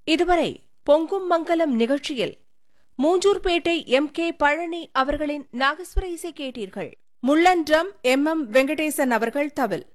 இதுவரை பொங்கும் மங்கலம் நிகழ்ச்சியில் மூஞ்சூர்பேட்டை கே பழனி அவர்களின் நாகஸ்வர இசை கேட்டீர்கள். முள்ளன் ட்ரம் எம் வெங்கடேசன் அவர்கள் தவில்.